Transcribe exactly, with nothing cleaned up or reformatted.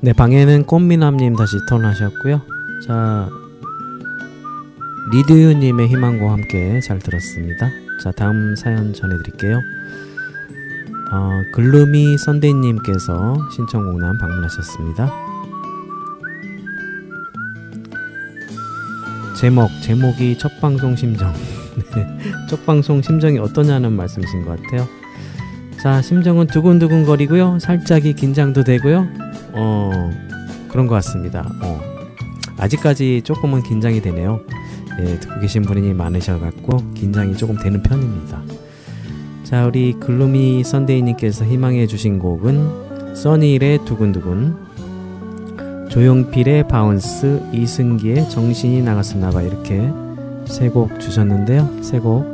네, 방에는 꽃미남님 다시 턴하셨고요. 자, 리드유님의 희망과 함께 잘 들었습니다. 자, 다음 사연 전해드릴게요. 어, 글루미 선데이님께서 신청곡남 방문하셨습니다. 제목, 제목이 첫 방송 심정. 첫 방송 심정이 어떠냐는 말씀이신 것 같아요. 자, 심정은 두근두근 거리고요. 살짝이 긴장도 되고요. 어, 그런 것 같습니다. 어, 아직까지 조금은 긴장이 되네요. 예, 듣고 계신 분이 많으셔갖고 긴장이 조금 되는 편입니다. 자, 우리 글루미 선데이님께서 희망해 주신 곡은 써니힐의 두근두근, 조용필의 바운스, 이승기의 정신이 나갔었나봐, 이렇게 세 곡 주셨는데요. 세 곡